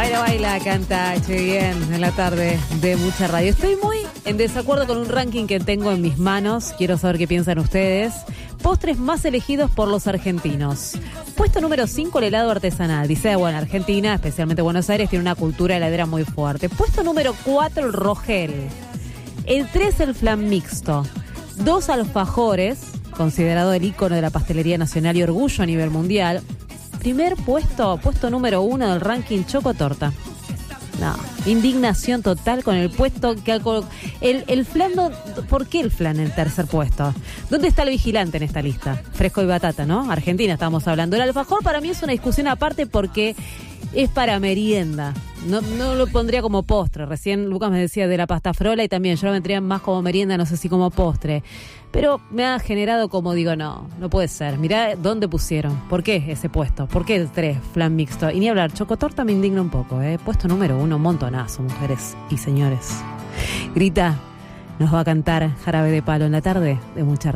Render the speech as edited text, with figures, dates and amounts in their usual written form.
Baila, canta, che, bien, en la tarde de mucha radio. Estoy muy en desacuerdo con un ranking que tengo en mis manos. Quiero saber qué piensan ustedes. Postres más elegidos por los argentinos. Puesto número 5, el helado artesanal. Dice, bueno, Argentina, especialmente Buenos Aires, tiene una cultura heladera muy fuerte. Puesto número 4, el rogel. El 3, el flan mixto. 2, alfajores, considerado el ícono de la pastelería nacional y orgullo a nivel mundial. Primer puesto número 1 del ranking, chocotorta. No, indignación total con el puesto que el flan. ¿Por qué el flan en el tercer puesto? ¿Dónde está el vigilante en esta lista? Fresco y batata, ¿no? Argentina estamos hablando. El alfajor para mí es una discusión aparte porque es para merienda. No lo pondría como postre. Recién Lucas me decía de la pasta frola y también yo lo vendría más como merienda, no sé si como postre. Pero me ha generado como digo, no puede ser. Mirá dónde pusieron. ¿Por qué ese puesto? ¿Por qué el 3, flan mixto? Y ni hablar, chocotorta me indigna un poco, ¿eh? Puesto número 1, un montonazo, mujeres y señores. Grita nos va a cantar Jarabe de Palo en la tarde de mucha